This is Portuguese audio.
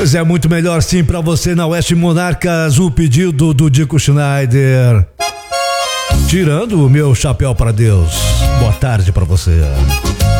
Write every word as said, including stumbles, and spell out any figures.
Pois é, muito melhor sim pra você na Oeste Monarcas, o pedido do Dico Schneider. Tirando o meu chapéu pra Deus. Boa tarde pra você.